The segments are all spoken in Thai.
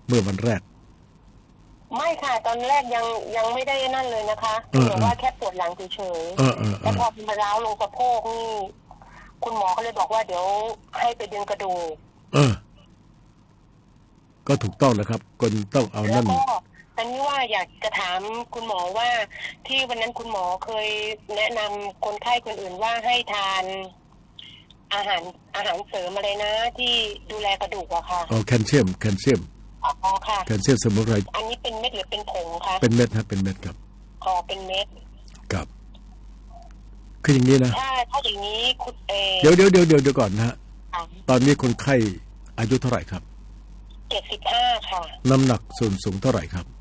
เมื่อวันแรกไม่ค่ะตอนแรกยังไม่ได้นั่นเลยนะคะแต่ว่าแค่ปวดหลังเฉยๆแต่พอมาร้าวลงสะโพกนี่คุณหมอก็เลยบอกว่าเดี๋ยวให้ไปดึงกระดูกก็ถูกต้องแล้วครับคนต้องเอานั่นแล้วก็อันนี้ว่าอยากจะถามคุณหมอว่าที่วันนั้นคุณหมอเคยแนะนำคนไข้คนอื่นว่าให้ทานอาหารเสริมอะไรนะที่ดูแลกระดูกอะค่ะแคลเซียมอ๋อค่ะแคลเซียมสมุนไพรอันนี้เป็นเม็ดหรือเป็นผงคะเป็นเม็ดครับเป็นเม็ดครับเป็นเม็ดครับคืออย่างนี้นะถ้าอย่างนี้คุณเดี๋ยวก่อนนะฮะตอนนี้คนไข้อายุเท่าไหร่ครับ 75ค่ะน้ำหนักส่วนสูงเท่าไหร่ครับ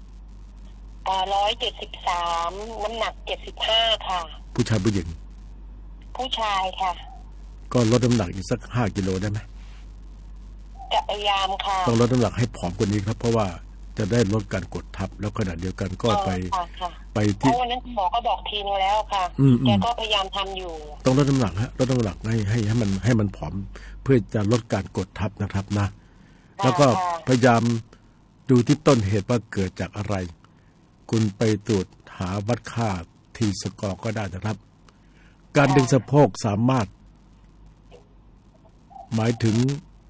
173น้ำหนัก75ค่ะผู้ชายผู้หญิงผู้ชายค่ะก็ลดน้ำหนักอีกสัก5 กิโลได้ไหมจะพยายามค่ะต้องลดน้ำหนักให้ผอมกว่านี้ครับเพราะว่าจะได้ลดการกดทับแล้วขณะเดียวกันก็ไปที่เพราะวันนั้นคุณหมอก็บอกทีนึงแล้วค่ะแกก็พยายามทำอยู่ต้องลดน้ำหนักลดน้ำหนักให้มันผอมเพื่อจะลดการกดทับนะครับนะแล้วก็พยายามดูที่ต้นเหตุว่าเกิดจากอะไรคุณไปตรวจหาวัดค่าทีสกอร์ก็ได้นะครับการดึงสะโพกสามารถหมายถึง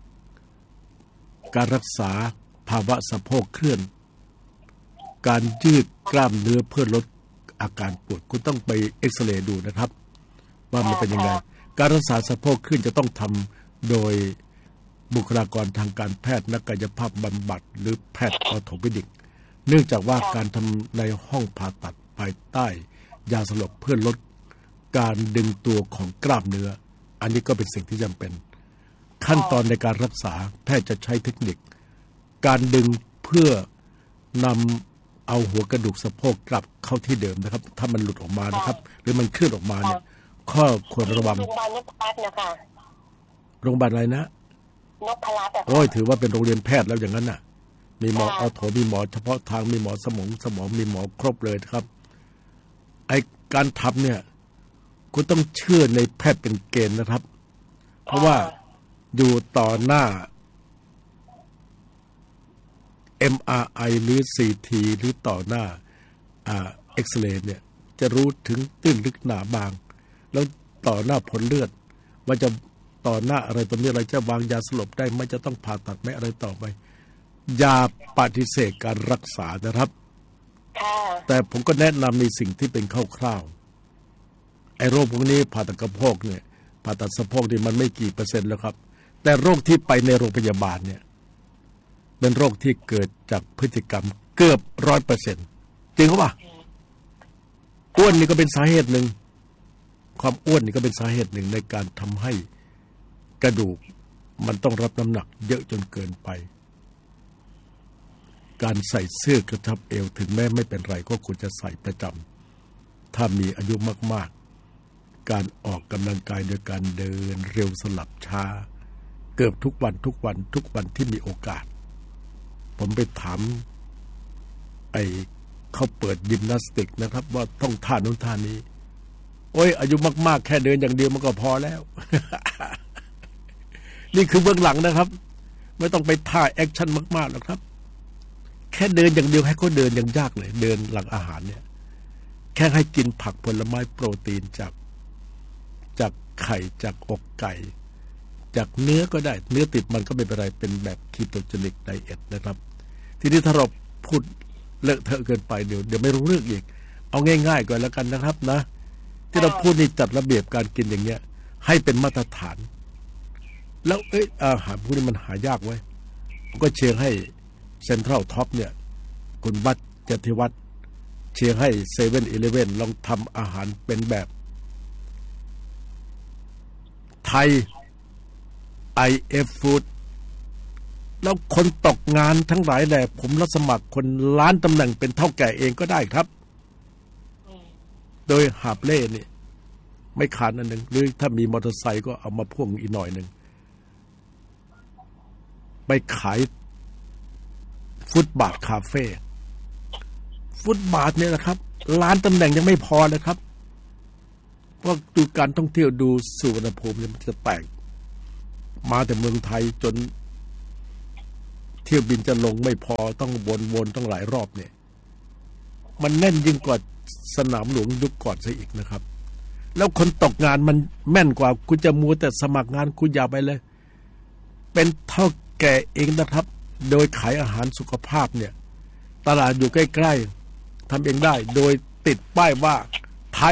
การรักษาภาวะสะโพกเคลื่อนการยืดกล้ามเนื้อเพื่อลดอาการปวดคุณต้องไปเอ็กซเรย์ดูนะครับว่ามันเป็นยังไงการรักษาสะโพกเคลื่อนจะต้องทำโดยบุคลากรทางการแพทย์นักกายภาพบำบัดหรือแพทย์ออร์โธปิดิกเนื่องจากว่าการทำในห้องผ่าตัดภายใต้ยาสลบเพื่อลดการดึงตัวของกล้ามเนื้ออันนี้ก็เป็นสิ่งที่จำเป็นขั้นตอนในการรักษาแพทย์จะใช้เทคนิคการดึงเพื่อนำเอาหัวกระดูกสะโพกกลับเข้าที่เดิมนะครับถ้ามันหลุดออกมานะครับหรือมันเคลื่อนออกมาเนี่ยข้อควรระวังโรงพยาบาลนพรัตน์นะคะโรงพยาบาลอะไรนะนพรัตน์โอ้ยถือว่าเป็นโรงเรียนแพทย์แล้วอย่างนั้นน่ะมีหมอออโถมีหมอเฉพาะทางมีหมอสมองมีหมอครบเลยครับไอการทำเนี่ยคุณต้องเชื่อในแพทย์เป็นเกณฑ์นะครับเพราะว่าอยู่ต่อหน้า MRI หรือ CT หรือต่อหน้าเอ็กซเรย์เนี่ยจะรู้ถึงตื้นลึกหนาบางแล้วต่อหน้าผลเลือดว่าจะต่อหน้าอะไรตรงนี้อะไรจะวางยาสลบได้ไม่จะต้องผ่าตัดไม่อะไรต่อไปอย่าปฏิเสธการรักษานะครับแต่ผมก็แนะนำในสิ่งที่เป็นคร่าวๆไอ้โรคพวกนี้ผ่าตัดกระเพาะเนี่ยผ่าตัดสะโพกนี่มันไม่กี่เปอร์เซ็นต์แล้วครับแต่โรคที่ไปในโรงพยาบาลเนี่ยเป็นโรคที่เกิดจากพฤติกรรมเกือบ 100% จริงหรือเปล่าอ้วนนี่ก็เป็นสาเหตุหนึ่งความอ้วนนี่ก็เป็นสาเหตุหนึ่งในการทำให้กระดูกมันต้องรับน้ำหนักเยอะจนเกินไปการใส่เสื้อกระชับเอวถึงแม้ไม่เป็นไรก็ควรจะใส่ประจำถ้ามีอายุมากๆการออกกำลังกายโดยการเดินเร็วสลับช้าเกือบทุกวันที่มีโอกาสผมไปถามเขาเปิดยิมนาสติกนะครับว่าต้องท่านู้นท่านี้โอ้ยอายุมากๆแค่เดินอย่างเดียวมันก็พอแล้ว นี่คือเบื้องหลังนะครับไม่ต้องไปท่าแอคชั่นมากๆหรอกครับแค่เดินอย่างเดียวให้เขาเดินยังยากเลยเดินหลังอาหารเนี่ยแค่ให้กินผักผลไม้โปรตีนจากไข่จากอกไก่จากเนื้อก็ได้เนื้อติดมันก็ไม่เป็นไรเป็นแบบคีโตเจนิกไดเอทนะครับทีนี้ถ้าเราพูดเลอะเทอะเกินไปเดี๋ยวไม่รู้เรื่องอีกเอาง่ายๆก่อนแล้วกันนะครับนะที่เราพูดนี่จัดระเบียบการกินอย่างเงี้ยให้เป็นมาตรฐานแล้วอาหารพวกนี้มันหายากไว้ผมก็เชียร์ให้เซ็นทรัลท็อปเนี่ยคุณวัดเจติวัฒน์เชียร์ให้7-11ลองทำอาหารเป็นแบบไทย IF Food แล้วคนตกงานทั้งหลายแหละผมรับสมัครคนล้านตำแหน่งเป็นเท่าแก่เองก็ได้ครับโดยหาบเล่นี่ไม่ขาดอันหนึ่งหรือถ้ามีมอเตอร์ไซค์ก็เอามาพ่วงอีกหน่อยหนึ่งไปขายฟุตบาทคาเฟ่ฟุตบาทเนี่ยนะครับล้านตำแหน่งยังไม่พอเลยครับเพราะดูการท่องเที่ยวดูสุวรรณภูมิเนี่ยมันจะแตกมาแต่เมืองไทยจนที่ยวบินจะลงไม่พอต้องวนต้องหลายรอบเนี่ยมันแน่นยิ่งกว่าสนามหลวงยุคก่อนซะอีกนะครับแล้วคนตกงานมันแม่นกว่าคุณจะมัวแต่สมัครงานคุณอย่าไปเลยเป็นเท่าแก่เองนะครับโดยขายอาหารสุขภาพเนี่ยตลาดอยู่ใกล้ๆทำเองได้โดยติดป้ายว่าไทย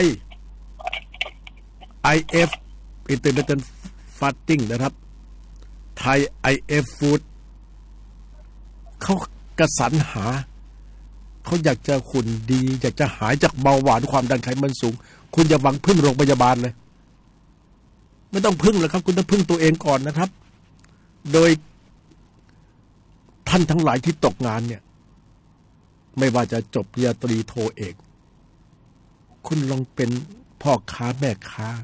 IF Intermittent Fasting นะครับไทย IF Food เขากระสรรหาเขาอยากจะหุ่นดีอยากจะหายจากเบาหวานความดันไขมันสูงคุณอย่าหวังพึ่งโรงพยาบาลเลยไม่ต้องพึ่งเลยครับคุณต้องพึ่งตัวเองก่อนนะครับโดยท่านทั้งหลายที่ตกงานเนี่ยไม่ว่าจะจบปริญญาตรีโทเอกคุณลองเป็นพ่อค้าแม่ค้า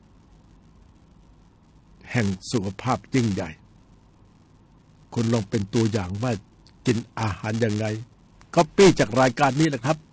แห่งสุขภาพยิ่งใหญ่คุณลองเป็นตัวอย่างว่ากินอาหารยังไงก็ปี้จากรายการนี้แหละครับ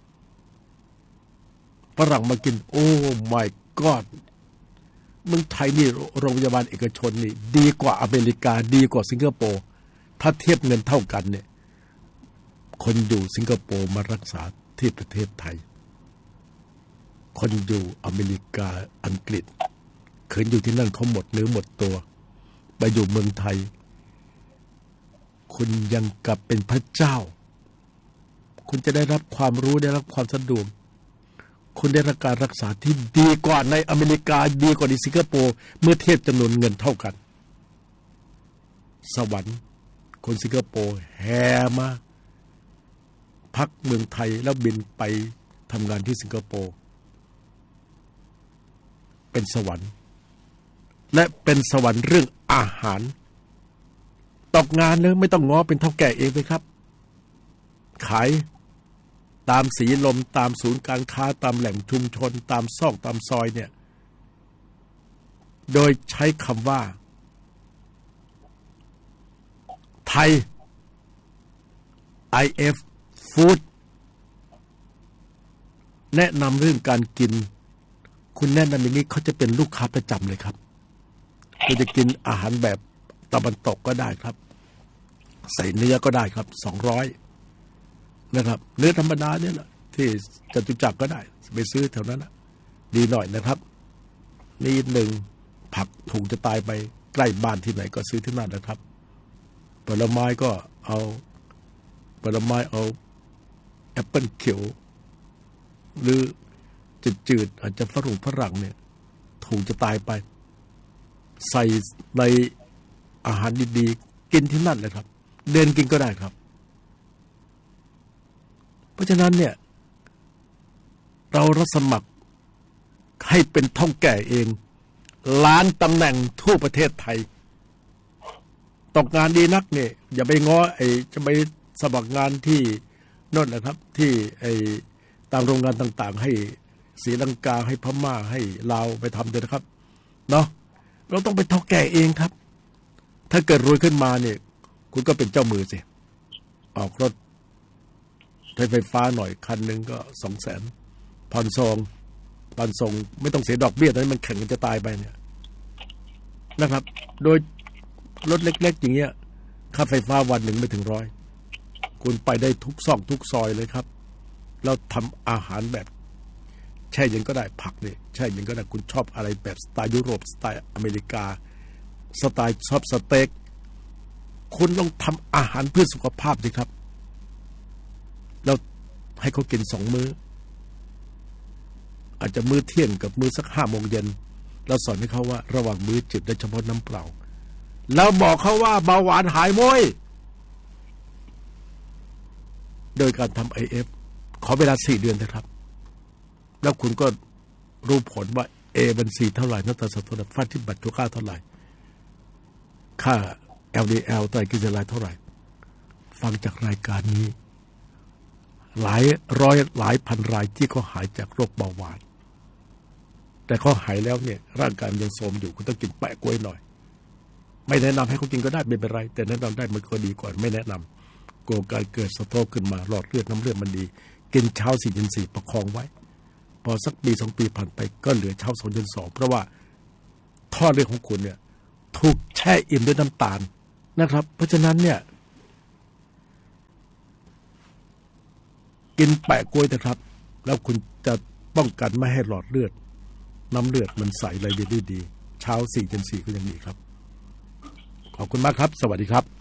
ฝรั่งมากินโอ้ my god เมืองไทยนี่โรงพยาบาลเอกชนนี่ดีกว่าอเมริกาดีกว่าสิงคโปร์ถ้าเทียบเงินเท่ากันเนี่ยคนอยู่สิงคโปร์มารักษาที่ประเทศไทยคนอยู่อเมริกาอังกฤษคืนอยู่ที่นั่นเขาหมดเนื้อหมดตัวไปอยู่เมืองไทยคุณยังกับเป็นพระเจ้าคุณจะได้รับความรู้ได้รับความสะดวกคุณได้รับการรักษาที่ดีกว่าในอเมริกาดีกว่าในสิงคโปร์เมื่อเทียบจำนวนเงินเท่ากันสวรรค์คนสิงคโปร์แห่มาพักเมืองไทยแล้วบินไปทำงานที่สิงคโปร์เป็นสวรรค์และเป็นสวรรค์เรื่องอาหารตกงานเลยไม่ต้องง้อเป็นเท่าแก่เองเลยครับขายตามสีลมตามศูนย์การค้าตามแหล่งชุมชนตามซอกตามซอยเนี่ยโดยใช้คำว่าไทย IF Food แนะนำเรื่องการกินคุณแนะนำอย่างนี้เขาจะเป็นลูกค้าประจำเลยครับคุณจะกินอาหารแบบตะวันตกก็ได้ครับใส่เนื้อก็ได้ครับ200นะครับเนื้อธรรมดาเนี่ยแหละที่จตุจักรก็ได้ไปซื้อแถวนั้นนะดีหน่อยนะครับนี่หนึ่งผักถูกจะตายไปใกล้บ้านที่ไหนก็ซื้อที่นั่นนะครับผลไม้ก็เอาผลไม้เอาแอปเปิ้ลเขียวหรือจืดอาจจะฝรั่งเนี่ยถูกจะตายไปใส่ในอาหารดีๆกินที่นั่นเลยครับเดินกินก็ได้ครับเพราะฉะนั้นเนี่ยเรารับสมัครให้เป็นเท่าแก่เองล้านตำแหน่งทั่วประเทศไทยตกงานดีนักเนี่ยอย่าไปง้อจะไปสมัครงานที่โน่นนะครับที่ตามโรงงานต่างๆให้ศรีลังกาให้พม่าให้ลาวไปทำเลยนะครับเนาะเราต้องเป็นเท่าแก่เองครับถ้าเกิดรวยขึ้นมาเนี่ยคุณก็เป็นเจ้ามือสิออกรถไฟฟ้าหน่อยคันหนึ่งก็200,000ผ่อนส่งไม่ต้องเสียดอกเบี้ยตอนนี้มันแข่งกันจะตายไปเนี่ยนะครับโดยรถเล็กๆอย่างเงี้ยค่าไฟฟ้าวันหนึ่งไม่ถึง100คุณไปได้ทุกซอกทุกซอยเลยครับเราทำอาหารแบบแช่เย็นก็ได้ผักเนี่ยแช่เย็นก็ได้คุณชอบอะไรแบบสไตล์ยุโรปสไตล์อเมริกาสไตล์ชอบสเต็กคุณลองทำอาหารเพื่อสุขภาพสิครับเราให้เขากิน2 มื้ออาจจะมื้อเที่ยงกับมื้อสัก5 โมงเย็นเราสอนให้เขาว่าระหว่างมื้อจิบได้เฉพาะน้ำเปล่าแล้วบอกเขาว่าเบาหวานหายโมยโดยการทำ IF ขอเวลา4 เดือนนะครับแล้วคุณก็รู้ผลว่าบัญชีเท่าไหร่น้ำตาลสารโลหะที่บัตรทุกค่าเท่าไหร่ค่า LDL ไตรกลีเซอไรด์เท่าไหร่ฟังจากรายการนี้หลายร้อยหลายพันรายที่เขาหายจากโรคเบาหวานแต่เขาหายแล้วเนี่ยร่างกายยังโทรมอยู่คุณต้องกินแปะกล้วยหน่อยไม่แนะนำให้เขากินก็ได้ไม่เป็นไรแต่แนะนำได้มันก็ดีกว่าไม่แนะนำกลัวการเกิดสโตรกขึ้นมาหลอดเลือดน้ำเลือดมันดีกินเช้า4 เย็น 4ประคองไว้พอสักปี2 ปีผ่านไปก็เหลือเช้า2 เย็น 2เพราะว่าท่อเลือดของคุณเนี่ยถูกแช่อิ่มด้วยน้ำตาลนะครับเพราะฉะนั้นเนี่ยกินแปะกล้วยนะครับแล้วคุณจะป้องกันไม่ให้หลอดเลือดน้ำเลือดมันใสไหลเวียนได้ดีเช้า4 ก็ยังดีครับขอบคุณมากครับสวัสดีครับ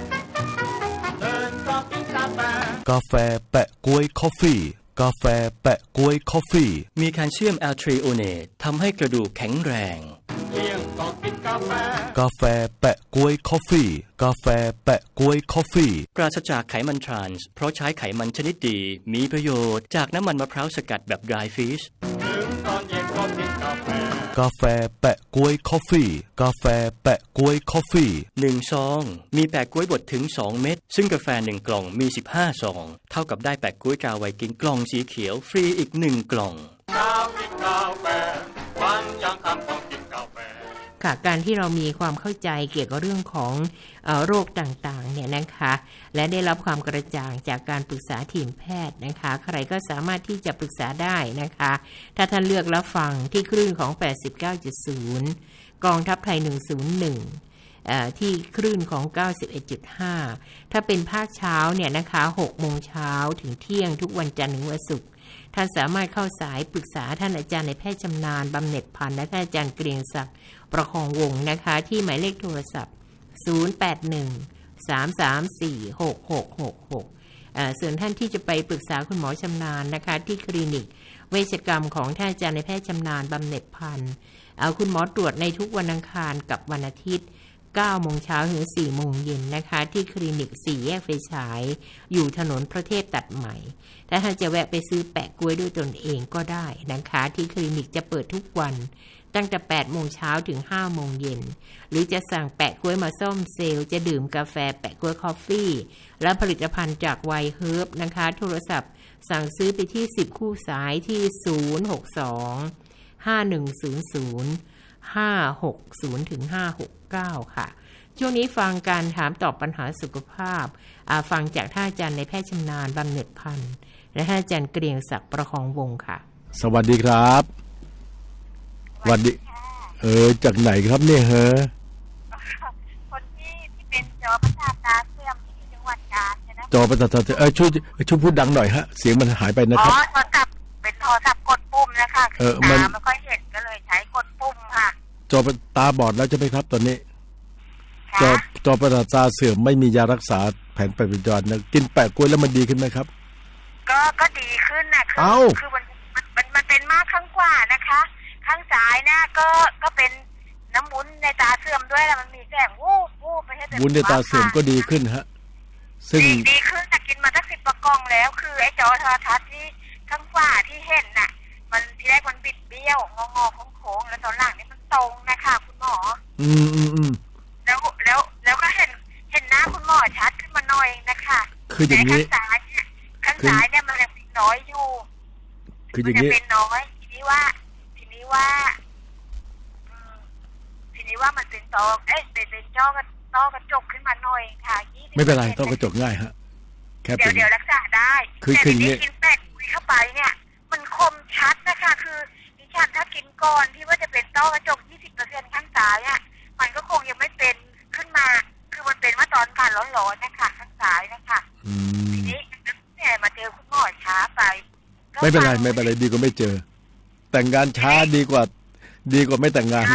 กาแฟแปะกล้วยคอฟฟี่กาแฟแปะกล้วยคอฟฟี่มีแคลเซียมแอลทริโอเนตทำให้กระดูกแข็งแรงกาแฟแปะกล้วยคอฟฟี่กาแฟแปะกล้วยคอฟฟี่ปราศจากไขมันทรานส์เพราะใช้ไขมันชนิดดีมีประโยชน์จากน้ำมันมะพร้าวสกัดแบบ dry fish กาแฟแปะกล้วยคอฟฟี่กาแฟแปะกล้วยคอฟฟี่ 1 ซองมีแปะกล้วยบดถึง2 เม็ดซึ่งกาแฟ1 กล่องมี15 ซองเท่ากับได้แปะกล้วยกาไวกิ้งกล่องสีเขียวฟรีอีก1 กล่องค่ะการที่เรามีความเข้าใจเกี่ยวกับเรื่องของโรคต่างๆเนี่ยนะคะและได้รับความกระจ่างจากการปรึกษาทีมแพทย์นะคะใครก็สามารถที่จะปรึกษาได้นะคะถ้าท่านเลือกรับฟังที่คลื่นของ 89.0 กองทัพไทย 101ที่คลื่นของ 91.5 ถ้าเป็นภาคเช้าเนี่ยนะคะ 6 โมงเช้าถึงเที่ยงทุกวันจันทร์ถึงวันศุกร์ท่านสามารถเข้าสายปรึกษาท่านอาจารย์ในแพทย์ชำนาญบำเหน็จพันธ์และท่านอาจารย์เกรียงศักดิ์ประคองวงนะคะที่หมายเลขโทรศัพท์081-334-6666ส่วนท่านที่จะไปปรึกษาคุณหมอชำนาญนะคะที่คลินิกเวชกรรมของท่านอาจารย์ในแพทย์ชำนาญบำเหน็จพันธ์คุณหมอตรวจในทุกวันอังคารกับวันอาทิตย์9 โมงเช้าถึง 4 โมงเย็นนะคะที่คลินิก 4 แยกไฟฉายอยู่ถนนพระเทพตัดใหม่ถ้าท่านจะแวะไปซื้อแปะกล้วยด้วยตนเองก็ได้นะคะที่คลินิกจะเปิดทุกวันตั้งแต่ 8 โมงเช้าถึง 5 โมงเย็นหรือจะสั่งแปะกล้วยมาซ่อมเซลล์จะดื่มกาแฟแปะกล้วยคอฟฟี่และผลิตภัณฑ์จากไวเฮิร์บนะคะโทรศัพท์สั่งซื้อไปที่10 คู่สายที่062-5100-560 ถึง 569 ค่ะช่วงนี้ฟังการถามตอบปัญหาสุขภาพฟังจากท่านอาจารย์ในแพทย์ชำนาญบำเหน็จพันธ์และท่านอาจารย์เกรียงศักดิ์ประคองวงค่ะสวัสดีครับสวัสดีจากไหนครับเนี่ยคนที่เป็นจอประสาทตาเสื่อมที่จังหวัดกาญจนบุรีจอประสาทตาช่วยพูดดังหน่อยฮะเสียงมันหายไปนะครับโทรศัพท์เป็นโทรศัพท์กดปุ่มนะคะมันไม่ค่อยเห็นก็เลยใช้กดปุ่มค่ะจอตาบอดแล้วใช่ไหมครับตอนนี้จอประสาทตาเสื่อมไม่มียารักษาแผนปัจจุบันนะกินแปะกล้วยแล้วมันดีขึ้นไหมครับก็ดีขึ้นนะคือมันเป็นมากข้างขวานะคะข้างซ้ายนะก็เป็นน้ำวุ้นในตาเสื่อมด้วยแล้วมันมีแสงวูบไม่ใช่แต่วุ้นในตาเสื่อมก็ดีขึ้นฮะซึ่งดีขึ้นแต่กินมาตั้ง10 กล่องแล้วคือไอ้จอโทรทัศน์ที่ข้างขวาที่เห็นน่ะมันทีแรกมันบิดเบี้ยวงอโค้งแล้วตอนหลังนี่มันตรงนะคะคุณหมอแล้วก็เห็นหน้าคุณหมอชัดขึ้นมาหน่อยนะคะคืออย่างนี้ข้างซ้ายเนี่ยมันยังเป็นน้อยอยู่คืออย่างนี้เป็นน้อยทีนี้ว่ามันเป็นตอเป็นจ้อกระจกขึ้นมาหน่อยค่ะไม่เป็นไรต้อกระจกง่ายฮะแค่เดี๋ยวรักษาได้แต่ที่กินแปะคุยเข้าไปเนี่ยมันคมชัดนะคะคือดิฉันถ้ากินก่อนที่ว่าจะเป็นต้อกระจก 20% ข้างซ้ายอ่ะมันก็คงยังไม่เป็นขึ้นมาคือมันเป็นว่าตอนการร้อนๆนะคะข้างซ้ายนะคะทีนี้เนี่ยมาเจอคุณหมอช้าไปไม่เป็นไรดีกว่าไม่เจอแต่งงานช้าดีกว่าไม่แต่งงาน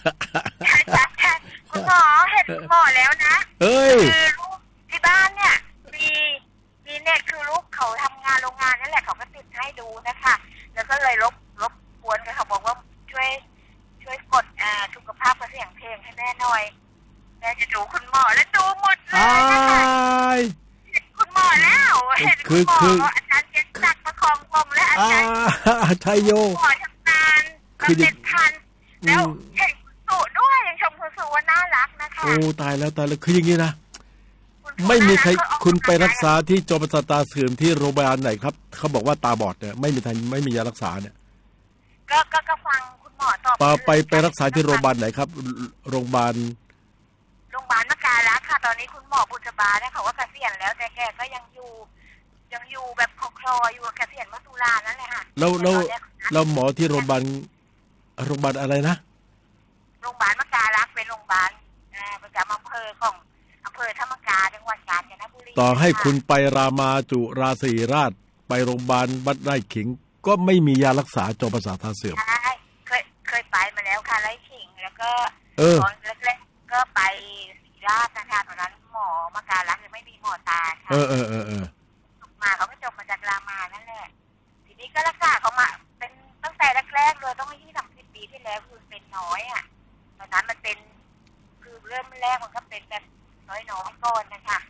คุณหมอเห็นคุณหมอแล้วนะคือลูกที่บ้านเนี่ยมีเน็ตคือลูกเขาทำงานโรงงานนั่นแหละเขาก็ติดให้ดูนะคะแล้วก็เลยรบกวนกันเขาบอกว่าช่วยกดสุขภาพกับเสียงเพลงให้แม่หน่อยแม่จะดูคุณหมอแล้วดูหมดเลยนะคะเห็นคุณหมอแล้วเห็นคุณหมออาจารย์เกษศักดิ์ประคองวงและอาจารย์ชัยโยหมอชำนาญคือเด็ดพันแล้วเห็นสุด้วยยังชมคุณสุว่าน่ารักนะคะโอ้ตายแล้วคืออย่างนี้นะไม่มีใครคุณไปรักษาที่จอประสาทตาเสื่อมที่โรงพยาบาลไหนครับเขาบอกว่าตาบอดเนี่ยไม่มียารักษาเนี่ยก็ฟังคุณหมอตอบไปรักษาที่โรงพยาบาลไหนครับโรงพยาบาลมกาลักค่ะตอนนี้คุณหมอบุษบาเนี่ยเขาว่าเกษียณแล้วแต่แกก็ยังอยู่แบบคลออยู่เกษียณเมื่อตุลานั่นแหละค่ะแล้วหมอที่โรงพยาบาลอะไรนะโรงพยาบาลมกาลักเป็นโรงพยาบาลประจำอำเภอของอำเภอธรรมกาจังหวัดกาญจนบุรีต่อให้คุณไปรามาจุฬาศิริราชไปโรงพยาบาลวัดไร่ขิงก็ไม่มียารักษาจอประสาทตาเสื่อมใช่เคยไปมาแล้วค่ะไร่ขิงแล้วก็ตอนแรกๆก็ไปศรีราชนะคะตอนนั้นหมอมาการรักยังไม่มีหมอตาค่ะมาเขาก็จบมาจากรามานั่นแหละทีนี้ก็รักษาเขามาเป็นตั้งแต่แรกๆเลยต้อง20-30 ปีที่แล้วคือเป็นน้อยอ่ะตอนนั้นมันเป็นคือเริ่มแรกมันก็เป็นแบบน้อยๆก่อนนะคะ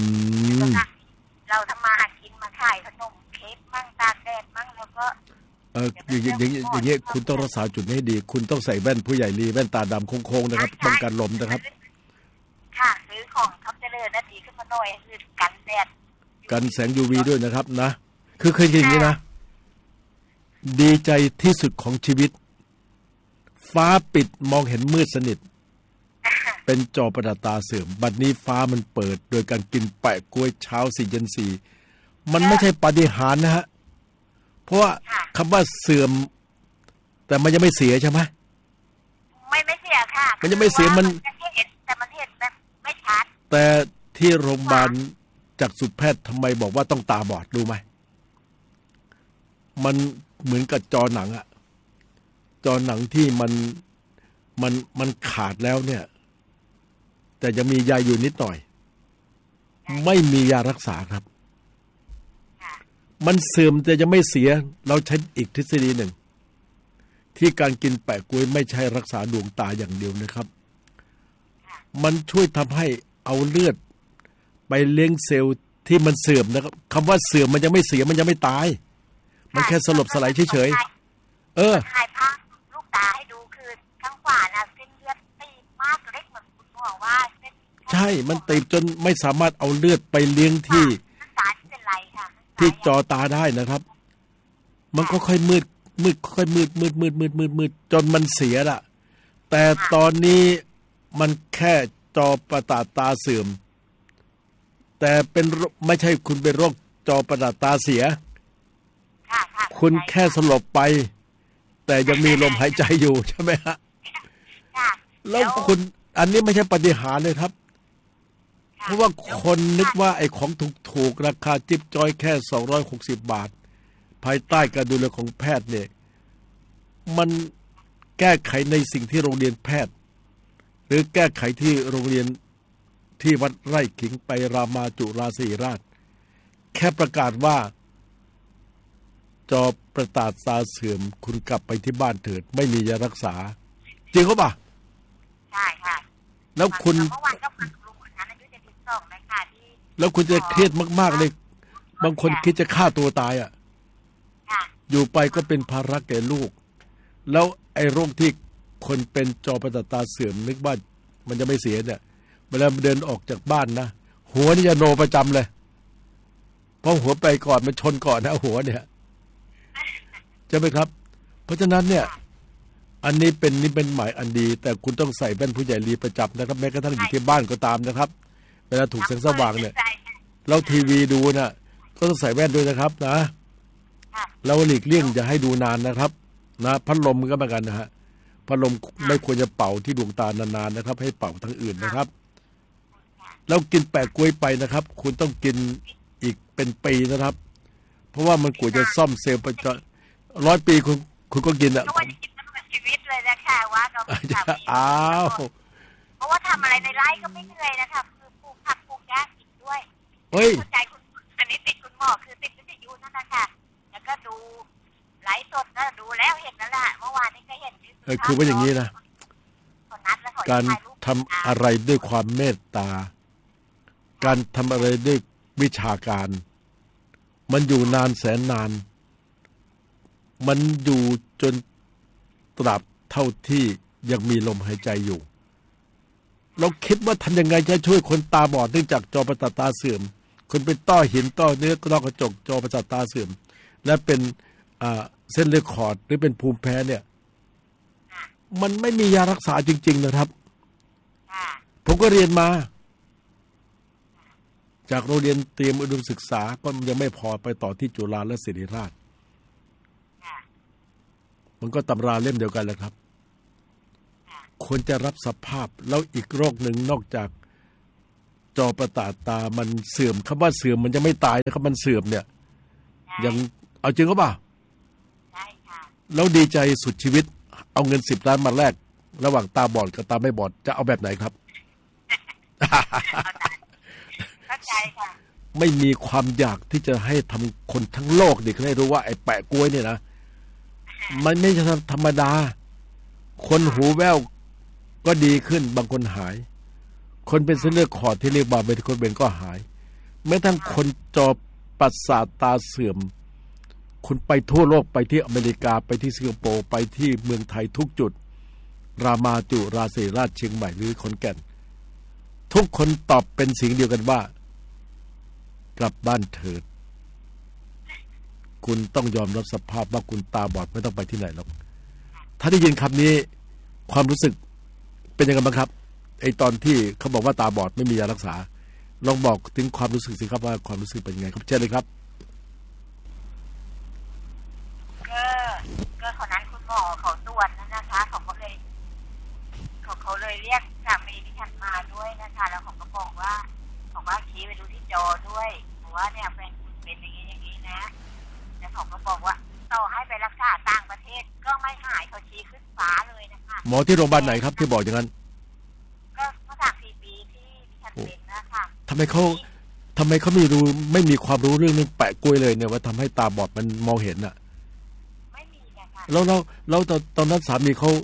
เราทำมาหากินมาขายขนมเค้กมั่งตากแดดมั่งแล้วก็อย่างเงี้ยคุณต้องรักษาจุดให้ดีคุณต้องใส่แว่นผู้ใหญ่ลีแว่นตาดำโค้งๆนะครับป้องกันลมนะครับค่ะซื้อของท็อปเจริญนาทีขึ้นมาหน่อยคือกันแดดกันแสง UV ด้วยนะครับนะคือเคยอย่างนี้นะดีใจที่สุดของชีวิตฟ้าปิดมองเห็นมืดสนิทเป็นจอประสาทตาเสื่อมบัดนี้ฟ้ามันเปิดโดยการกินแปะกล้วยเช้า4 เย็น 4มันไม่ใช่ปาฏิหาริย์นะฮะเพราะว่าคำว่าเสื่อมแต่มันยังไม่เสียใช่ไหมไม่เสียค่ะมันยังไม่เสียมันแต่มันเห็นแบบไม่ชัดแต่ที่โรงพยาบาลจักษุแพทย์ทำไมบอกว่าต้องตาบอดรู้ไหมมันเหมือนกับจอหนังอะจอหนังที่มันขาดแล้วเนี่ยแต่จะมียาอยู่นิดหน่อยไม่มียารักษาครับมันเสื่อมแต่จะไม่เสียเราใช้อีกทฤษฎีหนึ่งที่การกินแปะกล้วยไม่ใช่รักษาดวงตาอย่างเดียวนะครับมันช่วยทำให้เอาเลือดไปเลี้ยงเซลล์ที่มันเสื่อมนะครับคำว่าเสื่อมมันยังไม่เสียมันยังไม่ตายมันแค่สลบสลายเฉยๆถ่ายภาพลูกตาให้ดูคือข้างขวาน่ะเส้นเลือดตีบมากเล็กเหมือนคุณหมอว่าใช่มันตีบจนไม่สามารถเอาเลือดไปเลี้ยงที่จอตาได้นะครับมันก็ค่อยมืดค่อยมืดจนมันเสียละแต่ตอนนี้มันแค่จอประสาทตาเสื่อมแต่เป็นไม่ใช่คุณเป็นโรคจอประสาทตาเสียคุณแค่สลบไปแต่ยังมีลมหายใจอยู่ใช่ไหมฮะแล้วคุณอันนี้ไม่ใช่ปาฏิหาริย์เลยครับเพราะว่าคนนึกว่าไอ้ของถูกราคาจิ๊บจอยแค่260 บาทภายใต้การดูแลของแพทย์เนี่ยมันแก้ไขในสิ่งที่โรงเรียนแพทย์หรือแก้ไขที่โรงเรียนที่วัดไร่ขิงไปรามาจุฬาศิริราชแค่ประกาศว่าจอประสาทตาเสื่อมคุณกลับไปที่บ้านเถิดไม่มียารักษาจริงหรือเปล่าใช่ค่ะแล้วคุณแล้วคุณจะเครียดมากๆเลยบางคนคิดจะฆ่าตัวตายอ่ะอยู่ไปก็เป็นภาระแก่ลูกแล้วไอ้โรคที่คนเป็นจอประสาทตาเสื่อมนึกว่ามันจะไม่เสียเนี่ยเวลาเดินออกจากบ้านนะหัวนี่จะโนประจำเลยเพราะหัวไปก่อนมันชนก่อนนะหัวเนี่ยใช่ไหมครับเพราะฉะนั้นเนี่ยอันนี้เป็นหมายอันดีแต่คุณต้องใส่แว่นผู้ใหญ่ลีประจำนะครับแม้กระทั่งอยู่ที่บ้านก็ตามนะครับเวลาถูกแสงสว่างเนี่ยเราทีวีดูนะก็ต้องใส่แว่นด้วยนะครับนะเราหลีกเลี่ยงจะให้ดูนานนะครับนะพัดลมก็เหมือนกันนะฮะพัดลมไม่ควรจะเป่าที่ดวงตานานๆนะครับให้เป่าทั้งอื่นนะครับแล้วกินแปะกล้วยไปนะครับคุณต้องกินอีกเป็นปีนะครับเพราะว่ามันกว่าจะซ่อมเซลล์ไปจะ100 ปีคุณก็กินอ่ะชีวิตเลยนะคะว่าเราอ้าวเพราะว่าทำอะไรในไร่ก็ไม่เหนื่อยนะคะคือปลูกผักปลูกหญ้ากินด้วยเข้าใจคุณอันนี้ติดคุณหมอคือติดวิทยุนั่นนะคะแล้วก็ดูไลฟ์สดก็ดูแล้วเห็นแล้วล่ะเมื่อวานนี้ก็เห็นคือว่าอย่างนี้นะการทำอะไรด้วยความเมตตาการทำอะไรด้วยวิชาการมันอยู่นานแสนนานมันอยู่จนตราบเท่าที่ยังมีลมหายใจอยู่เราคิดว่าทำยังไงจะช่วยคนตาบอดเนื่องจากจอประสาทตาเสื่อมคนเป็นต้อหินต้อเนื้อต้อกระจกจอประสาทตาเสื่อมและเป็นเส้นเลือดขอดหรือเป็นภูมิแพ้เนี่ยมันไม่มียารักษาจริงๆนะครับผมก็เรียนมาจากโรงเรียนเตรียมอุดมศึกษาก็ยังไม่พอไปต่อที่จุฬาและศิริราชมันก็ตำราเล่มเดียวกันแหละครับควรจะรับสภาพแล้วอีกโรคหนึ่งนอกจากจอประสาทตามันเสื่อมคำว่าเสื่อมมันจะไม่ตายนะครับมันเสื่อมเนี่ยยังเอาจริงก็ป่ะใช่ค่ะแล้วดีใจสุดชีวิตเอาเงิน10 ล้านมาแลกระหว่างตาบอดกับตาไม่บอดจะเอาแบบไหนครับเข้าใจค่ะไม่มีความอยากที่จะให้ทำคนทั้งโลกเด็กให้รู้ว่าไอ้แปะกล้วยเนี่ยนะมันไม่ใช่ธรรมดาคนหูแว่วก็ดีขึ้นบางคนหายคนเป็นเส้นเลือดขอดที่เรียกว่าเป็นคนเป็นก็หายแม้ทั้งคนจอประสาทตาเสื่อมคุณไปทั่วโลกไปที่อเมริกาไปที่สิงคโปร์ไปที่เมืองไทยทุกจุดรามาจุราศีราชเชียงใหม่หรือขอนแก่นทุกคนตอบเป็นเสียงเดียวกันว่ากลับบ้านเถิดคุณต้องยอมรับสภาพว่าคุณตาบอดไม่ต้องไปที่ไหนหรอกถ้าได้ยินคำนี้ความรู้สึกเป็นยังไงบ้างครับไอตอนที่เขาบอกว่าตาบอดไม่มียารักษาลองบอกถึงความรู้สึกสิครับว่าความรู้สึกเป็นยังไงครับเชิญเลยครับก็คนนั้นคุณหมอเขาตรวจนะคะเขาเลยเรียกสามีดิฉันมาด้วยนะคะแล้วเขาก็บอกว่าชี้ไปดูที่จอด้วยบอกว่าเนี่ยแฟนคุณเป็นอย่างนี้นะแล้วเขาก็บอกว่าต่อให้ไปรักษาต่างประเทศก็ไม่หายเขาชี้ขึ้นฟ้าเลยนะคะหมอที่โรงพยาบาลไหนครับที่บอกอย่างนั้นก็เมื่อ3-4 ปีที่ดิฉันเป็นนะคะทำไมเขาไม่มีความรู้เรื่องแปะกล้วยเลยเนี่ยว่าทำให้ตาบอดมันมองเห็นอ่ะไม่มีนะคะแล้วตอนนั้นสามีเขา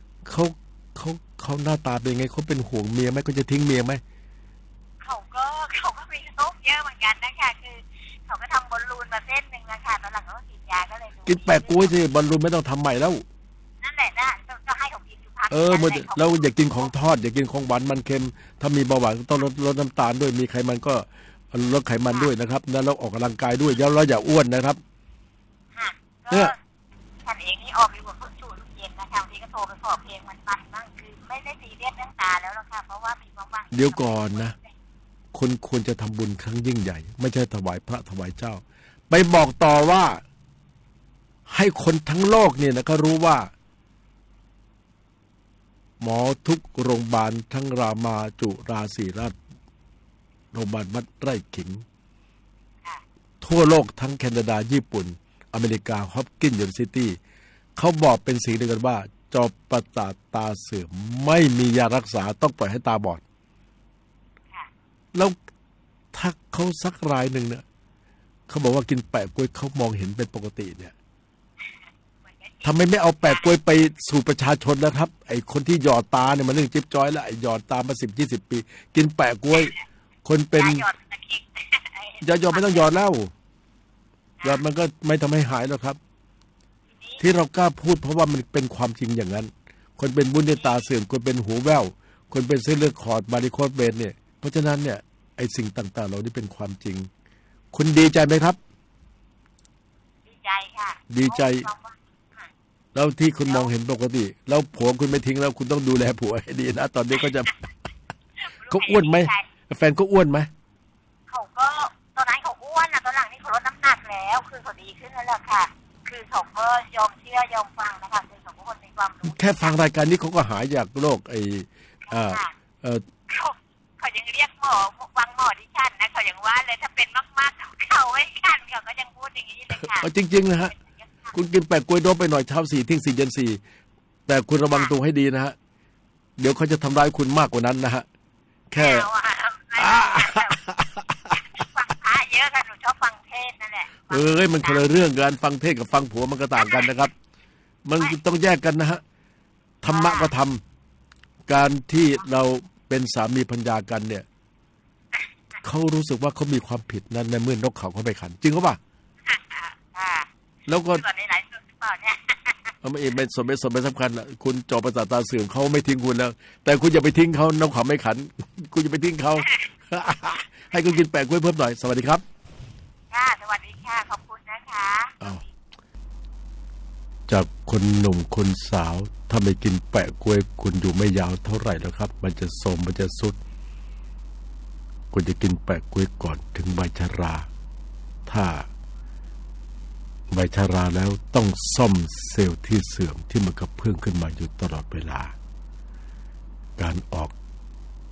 หน้าตาเป็นไงเขาเป็นห่วงเมียไหมเขาจะทิ้งเมียไหมเขาก็มีโรคเยอะเหมือนกันนะคะคือเขาก็ทำบอลลูนมาเส้นหนึ่งนะคะตอนหลังเขาก็กินยาก็เลยกินแปะกล้วยสิบอลลูนไม่ต้องทำใหม่แล้วนั่นแหละนะก็ให้เขากินอยู่พักเราอย่ากินของทอดอย่ากินของหวานมันเค็มถ้ามีเบาหวานต้องลดน้ำตาลด้วยมีไขมันก็ลดไขมันด้วยนะครับแล้วเราออกกำลังกายด้วยแล้วเราอย่าอ้วนนะครับเนี่ยฉันเองนี่ออกอยู่กับผู้สูงเย็นนะคะบางทีก็โทรไปขอเพลงมันบ้างคือไม่ได้ซีเรียสเรื่องตาแล้วหรอกค่ะเพราะว่ามีความหวังเดี๋ยวก่อนนะคุณควรจะทำบุญครั้งยิ่งใหญ่ไม่ใช่ถวายพระถวายเจ้าไปบอกต่อว่าให้คนทั้งโลกเนี่ยนะก็รู้ว่าหมอทุกโรงพยาบาลทั้งรามาจุราศีราชโรงพยาบาลวัดไร่ขิงทั่วโลกทั้งแคนาดาญี่ปุ่นอเมริกาฮอปกินส์ยูนิเวอร์ซิตี้เขาบอกเป็นเสียงเดียวกันว่าจอประสาทตาเสื่อมไม่มียารักษาต้องปล่อยให้ตาบอดแล้วถ้าเขาสักรายหนึ่งเนี่ยเขาบอกว่ากินแปะกล้วยเขามองเห็นเป็นปกติเนี่ยทำไมไม่เอาแปะกล้วยไปสู่ประชาชนนะครับไอ้คนที่หยอดตาเนี่ยมันเรื่องจิ๊บจ้อยแล้วไอ้หยอดตามา10-20 ปีกินแปะกล้วยคนเป็นยาหยอดไม่ต้องหยอดแล้วหยอดมันก็ไม่ทำให้หายหรอกครับที่เรากล้าพูดเพราะว่ามันเป็นความจริงอย่างนั้นคนเป็นบุญในตาเสื่อมคนเป็นหูแว่วคนเป็นเส้นเลือดขอดบาริโคสเบนเนี่ยเพราะฉะนั้นเนี่ยไอ้สิ่งต่างๆเหล่านี้เป็นความจริงคุณดีใจไหมครับดีใจค่ะดีใจแล้วที่คุณมองเห็นปกติแล้วผัวคุณไม่ทิ้งแล้วคุณต้องดูแลผัวให้ดีนะตอนนี้ก็จะเขาอ้วนไหมแฟนก็อ้วนไหมเขาก็ตอนนั้นเขาอ้วนนะตอนหลังนี่เขาลดน้ำหนักแล้วคือเขาดีขึ้นแล้วค่ะคือเขาก็ยอมเชื่อยอมฟังนะคะคือเขาก็คนมีความรู้แค่ฟังรายการนี้เขาก็หายจากโรคไอ้เขายังเรียกหมอฟังหมอดิฉันนะเขายังว่าเลยถ้าเป็นมากๆเขาไม่กันเขาก็ยังพูดอย่างนี้เลยค่ะจริงๆนะฮะคุณกินแปะกล้วยโดบไปหน่อยเช้า4 เที่ยง4 เย็น4แต่คุณระวังตัวให้ดีนะฮะเดี๋ยวเขาจะทำร้ายคุณมากกว่านั้นนะฮะแค่ฟังพระเยอะค่ะหนูชอบฟังเทศนั่นแหละมันคนละเรื่องกันฟังเทศกับฟังผัวมันก็ต่างกันนะครับมันต้องแยกกันนะฮะธรรมะก็ทำการที่เราเป็นสามีภรรยากันเนี่ยเขารู้สึกว่าเขามีความผิดนั้นในเมื่อนกเขาไปขันจริงหรือเปล่าแล้วก็ตอนนี้หลายส่วนเปล่าเนี่ยไม่เป็นส่วนไม่สำคัญละคุณจอประสาทตาเสื่อมเขาไม่ทิ้งคุณแล้วแต่คุณอย่าไปทิ้งเขานกเขาไม่ขันคุณอย่าไปทิ้งเขาให้คุณกินแปะกล้วยเพิ่มหน่อยสวัสดีครับค่ะสวัสดีค่ะขอบคุณนะคะจากคนหนุ่มคนสาวถ้าไม่กินแปะกล้วยคุณอยู่ไม่ยาวเท่าไหร่แล้วครับมันจะโทรมมันจะสุดคุณจะกินแปะกล้วยก่อนถึงใบชราถ้าใบชราแล้วต้องซ่อมเซลล์ที่เสื่อมที่มันกระเพื่อมขึ้นมาอยู่ตลอดเวลาการออก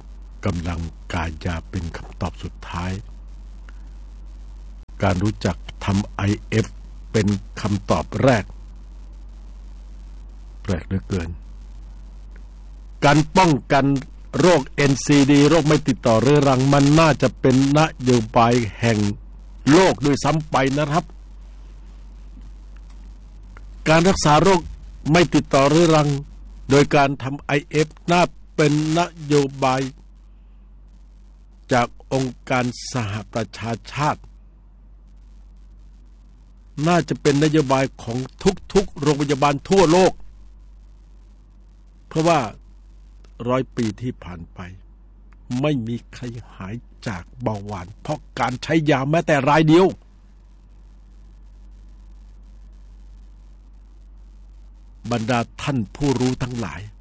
กำลังกายยาเป็นคำตอบสุดท้ายการรู้จักทำ IF เป็นคำตอบแรกแปลกเหลือเกินการป้องกันโรค NCD โรคไม่ติดต่อเรื้อรังมันน่าจะเป็นนโยบายแห่งโลกด้วยซ้ำไปนะครับการรักษาโรคไม่ติดต่อเรื้อรังโดยการทำ IF น่าเป็นนโยบายจากองค์การสหประชาชาติน่าจะเป็นนโยบายของทุกโรงพยาบาลทั่วโลกเพราะว่า100 ปีที่ผ่านไปไม่มีใครหายจากเบาหวานเพราะการใช้ยาแม้แต่รายเดียวบรรดาท่านผู้รู้ทั้งหลาย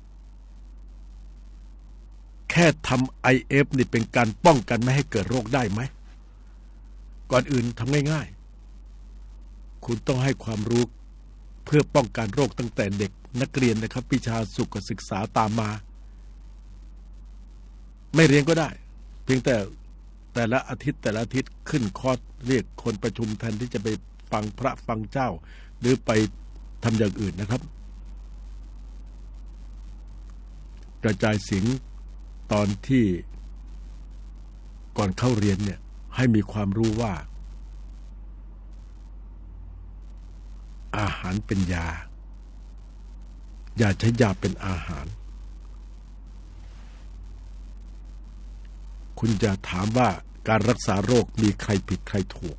แค่ทำ IF นี่เป็นการป้องกันไม่ให้เกิดโรคได้ไหมก่อนอื่นทำง่ายๆคุณต้องให้ความรู้เพื่อป้องกันโรคตั้งแต่เด็กนักเรียนนะครับวิชาสุขศึกษาตามมาไม่เรียนก็ได้เพียงแต่ละอาทิตย์ขึ้นคอร์สเรียกคนประชุมแทนที่จะไปฟังพระฟังเจ้าหรือไปทำอย่างอื่นนะครับกระจายเสียงตอนที่ก่อนเข้าเรียนเนี่ยให้มีความรู้ว่าอาหารเป็นยาอย่าใช้ยาเป็นอาหารคุณจะถามว่าการรักษาโรคมีใครผิดใครถูก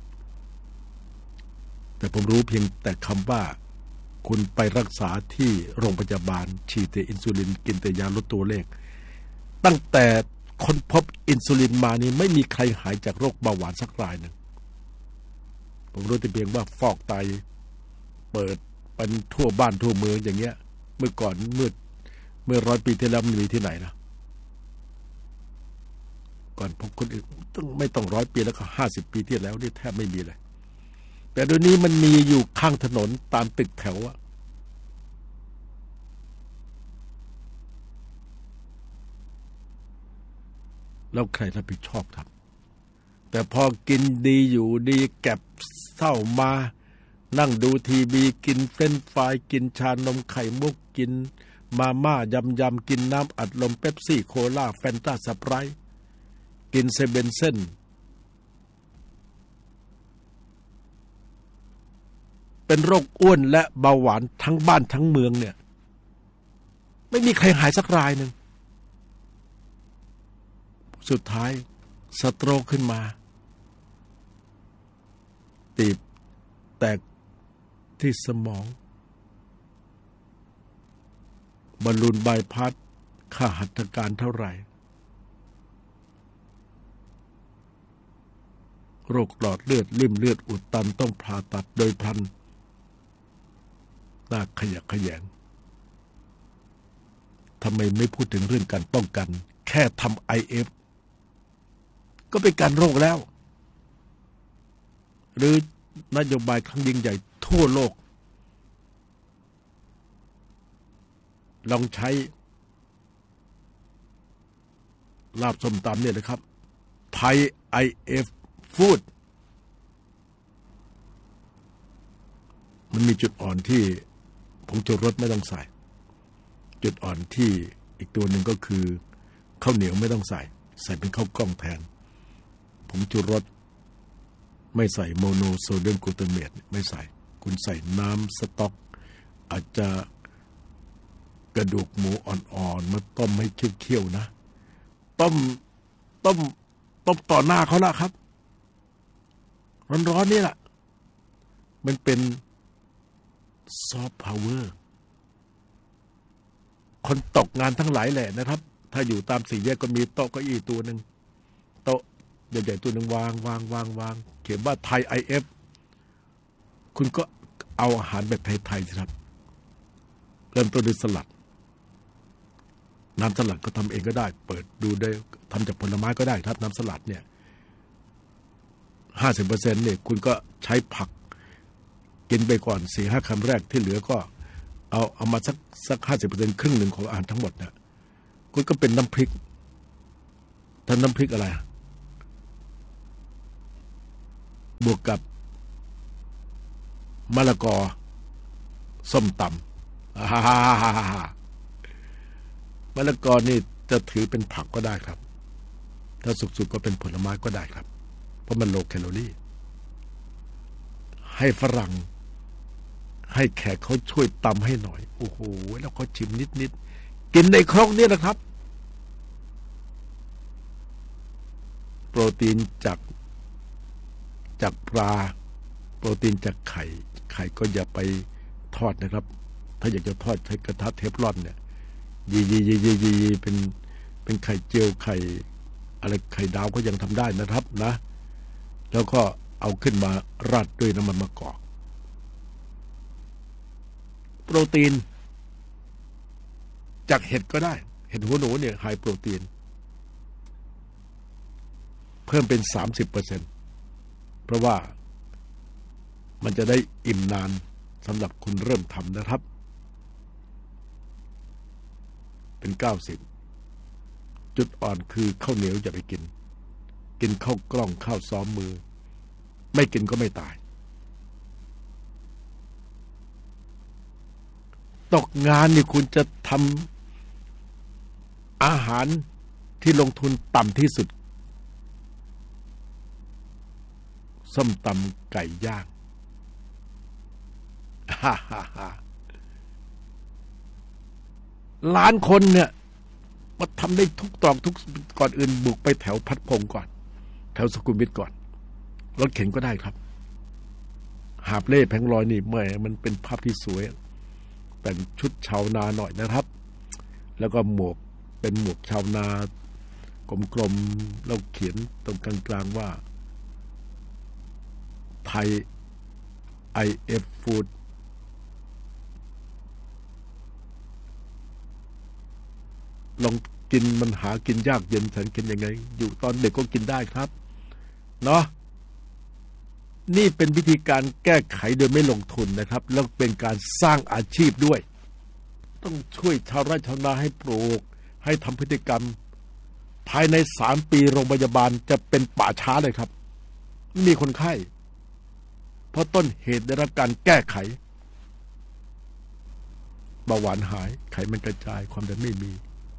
แต่ผมรู้เพียงแต่คำว่าคุณไปรักษาที่โรงพยาบาลฉีดแต่อินซูลินกินแต่ยาลดตัวเลขตั้งแต่ค้นพบอินซูลินมานี่ไม่มีใครหายจากโรคเบาหวานสักรายหนึ่งผมรู้แต่เพียงว่าฟอกไตเปิดเป็นทั่วบ้านทั่วเมืองอย่างเงี้ยเมื่อก่อนเมื่อ100 ปีที่แล้วมีที่ไหนนะก่อนพบคนอื่นไม่ต้อง100 ปีแล้วก็50 ปีที่แล้วนี่แทบไม่มีเลยแต่เดี๋ยวนี้มันมีอยู่ข้างถนนตามตึกแถวอะแล้วใครรับผิดชอบครับแต่พอกินดีอยู่ดีแก็บเศร้ามานั่งดูทีวีกินเฟรนช์ฟรายกินชานมไข่มุกกินมาม่ายำกินน้ำอัดลมเป๊ปซี่โคลาแฟนตาสไปรท์กินเซเว่นเส้นเป็นโรคอ้วนและเบาหวานทั้งบ้านทั้งเมืองเนี่ยไม่มีใครหายสักรายหนึ่งสุดท้ายสโตรกขึ้นมาตีบแตกที่สมองบอลลูนบายพาสค่าหัตถการเท่าไหร่โรคหลอดเลือดริ่มเลือดอุดตันต้องผ่าตัดโดยพลันน่าขยะแขยงทำไมไม่พูดถึงเรื่องการป้องกันแค่ทำ IF ก็เป็นการโรคแล้วหรือนโยบายครั้งยิ่งใหญ่ทั่วโลกลองใช้ลาบส้มตำเนี่ยนะครับไทย IF ฟู้ดมันมีจุดอ่อนที่ผงชูรสไม่ต้องใส่จุดอ่อนที่อีกตัวหนึ่งก็คือข้าวเหนียวไม่ต้องใส่เป็นข้าวกล้องแทนผงชูรสไม่ใส่โมโนโซเดียมกลูตาเมตไม่ใส่คุณใส่น้ำสต๊อกอาจจะกระดูกหมูอ่อนๆมาต้มให้เคี่ยวๆนะต้มต่อหน้าเขาละครับร้อนๆนี่แหละมันเป็นซอฟต์พาวเวอร์คนตกงานทั้งหลายแหละนะครับถ้าอยู่ตามสี่แยกก็มีโต๊ะเก้าอี้ตัวหนึ่งโต๊ะใหญ่ๆตัวหนึ่งวางเขียนว่าไทย IF คุณก็เอาอาหารแบบไทยๆสิครับเริ่มต้นด้วยสลัดน้ำสลัดก็ทำเองก็ได้เปิดดูได้ทำจากผลไม้ก็ได้ครับน้ำสลัดเนี่ย 50% เนี่ยคุณก็ใช้ผักกินไปก่อน 4-5 คำแรกที่เหลือก็เอามาสัก 50% ครึ่งหนึ่งของอาหารทั้งหมดเนี่ยคุณก็เป็นน้ำพริกท่านน้ำพริกอะไรบวกกับมะละกอส้มตำมะละกอนี่จะถือเป็นผักก็ได้ครับถ้าสุกๆก็เป็นผลไม้ก็ได้ครับเพราะมันโลแคลอรี่ให้ฝรั่งให้แขกเขาช่วยตำให้หน่อยโอ้โหแล้วเขาชิมนิดๆกินในครกนี่นะครับโปรตีนจากปลาโปรตีนจากไข่ก็อย่าไปทอดนะครับถ้าอยากจะทอดใช้กระทะเทฟลอนเนี่ยยีเป็นไข่เจียวไข่อะไรไข่ดาวก็ยังทำได้นะครับนะแล้วก็เอาขึ้นมาราดด้วยน้ำมันมะกอกโปรตีนจากเห็ดก็ได้เห็ดหัวหนูเนี่ยไฮโปรตีนเพิ่มเป็น 30% เพราะว่ามันจะได้อิ่มนานสำหรับคุณเริ่มทำนะครับเป็น90จุดอ่อนคือข้าวเหนียวอย่าไปกินข้าวกล้องข้าวซ้อมมือไม่กินก็ไม่ตายตกงานนี่คุณจะทำอาหารที่ลงทุนต่ำที่สุดส้มตำไก่ย่างล้านคนเนี่ยมาทำได้ทุกตรอกทุกก่อนอื่นบุกไปแถวพัดพงก่อนแถวสุขุมวิทก่อนรถเข็นก็ได้ครับหาบเล่แผงลอยนี่แหมมันเป็นภาพที่สวยแต่งชุดชาวนาหน่อยนะครับแล้วก็หมวกเป็นหมวกชาวนากลมๆแล้วเขียนตรงกลางๆว่าไทย IF Food ลองกินมันหากินยากเย็นแสนกินยังไงอยู่ตอนเด็กก็กินได้ครับเนาะนี่เป็นวิธีการแก้ไขโดยไม่ลงทุนนะครับแล้วเป็นการสร้างอาชีพด้วยต้องช่วยชาวไร่ชาวนาให้ปลูกให้ทำพฤติกรรมภายใน3 ปีโรงพยาบาลจะเป็นป่าช้าเลยครับไม่มีคนไข้เพราะต้นเหตุได้รับการแก้ไขเบาหวานหายไขมันกระจายความดันไม่มี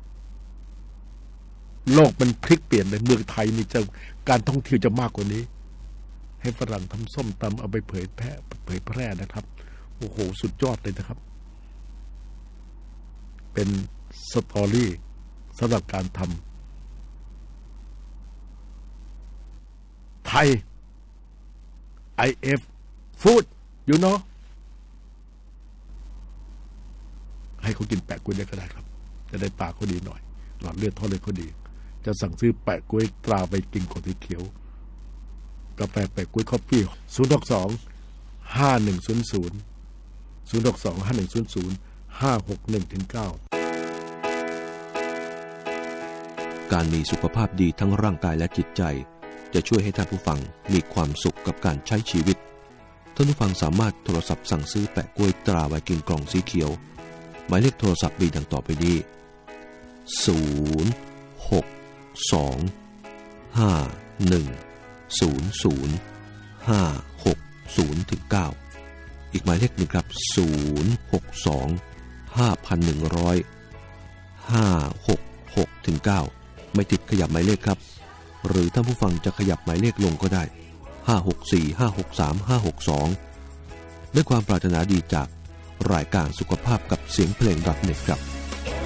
โลกมันพลิกเปลี่ยนเลยเมืองไทยนี่จะการท่องเที่ยวจะมากกว่านี้ให้ฝรั่งทำส้มตำเอาไปเผยแพร่นะครับโอ้โหสุดยอดเลยนะครับเป็นสตอรี่สำหรับการทำไทย IF Food you know ให้เขากินแปะกล้วยได้ก็ได้ครับจะได้ตาเขาดีหน่อยหลอดเลือดท่อเลยเขาดีจะสั่งซื้อแปะกล้วยตราไปกินกอสีเขียวกาแฟแปะกล้วยคอฟฟี่062-5100 การมีสุขภาพดีทั้งร่างกายและจิตใจจะช่วยให้ท่านผู้ฟังมีความสุขกับการใช้ชีวิตท่านผู้ฟังสามารถโทรศัพท์สั่งซื้อแปะกล้วยตราไวกินกล่องสีเขียวหมายเลขโทรศัพท์มีดังต่อไปนี้062-5100-560-9อีกหมายเลขหนึ่งครับ062-510-566-9ไม่ติดขยับหมายเลขครับหรือท่านผู้ฟังจะขยับหมายเลขลงก็ได้564-563-562ด้วยความปรารถนาดีจากรายการสุขภาพกับเสียงเพลง.net ครับ